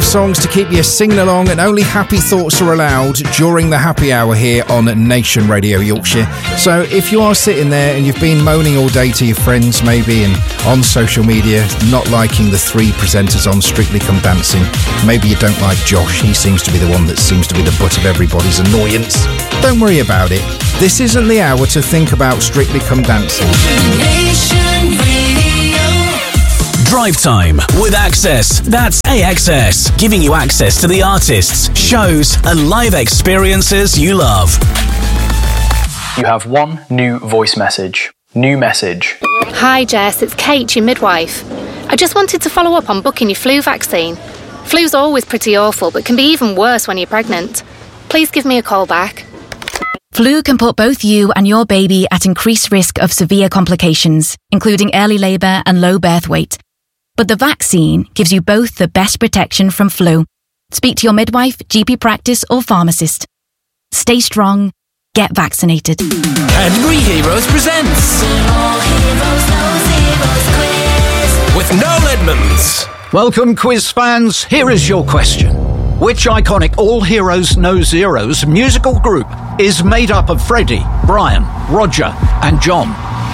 of songs to keep you singing along, and only happy thoughts are allowed during the happy hour here on Nation Radio Yorkshire. So if you are sitting there and you've been moaning all day to your friends maybe and on social media, not liking the three presenters on Strictly Come Dancing, maybe you don't like Josh, he seems to be the one that seems to be the butt of everybody's annoyance, don't worry about it. This isn't the hour to think about Strictly Come Dancing. Drive Time with Access. That's AXS, giving you access to the artists, shows and live experiences you love. You have one new voice message. New message. Hi Jess, it's Kate, your midwife. I just wanted to follow up on booking your flu vaccine. Flu's always pretty awful, but can be even worse when you're pregnant. Please give me a call back. Flu can put both you and your baby at increased risk of severe complications, including early labour and low birth weight. But the vaccine gives you both the best protection from flu. Speak to your midwife, GP practice or pharmacist. Stay strong. Get vaccinated. Cadbury Heroes presents with Noel Edmonds. Welcome, quiz fans. Here is your question. Which iconic All Heroes No Zeros musical group is made up of Freddie, Brian, Roger and John?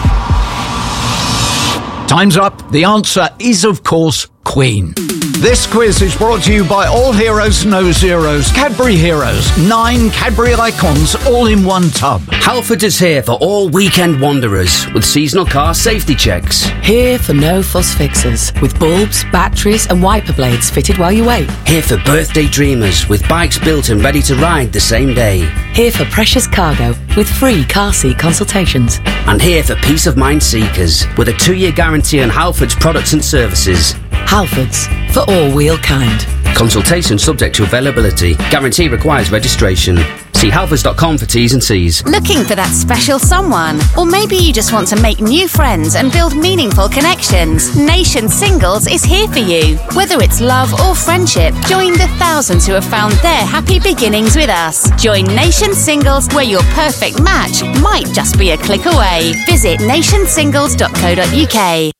Time's up. The answer is, of course, Queen. This quiz is brought to you by All Heroes No Zeros, Cadbury Heroes, 9 Cadbury icons all in one tub. Halford is here for all weekend wanderers with seasonal car safety checks. Here for no fuss fixes with bulbs, batteries and wiper blades fitted while you wait. Here for birthday dreamers with bikes built and ready to ride the same day. Here for precious cargo with free car seat consultations. And here for peace of mind seekers with a 2-year guarantee on Halford's products and services. Halfords, for all wheel kind. Consultation subject to availability. Guarantee requires registration. See halfords.com for T's and C's. Looking for that special someone? Or maybe you just want to make new friends and build meaningful connections? Nation Singles is here for you. Whether it's love or friendship, join the thousands who have found their happy beginnings with us. Join Nation Singles, where your perfect match might just be a click away. Visit nationsingles.co.uk.